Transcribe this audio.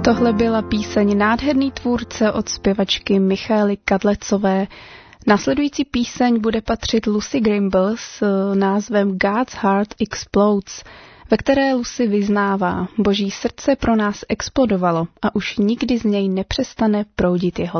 Tohle byla píseň Nádherný tvůrce od zpěvačky Michaely Kadlecové. Následující píseň bude patřit Lucy Grimble s názvem God's Heart Explodes, ve které Lucy vyznává: Boží srdce pro nás explodovalo a už nikdy z něj nepřestane proudit jeho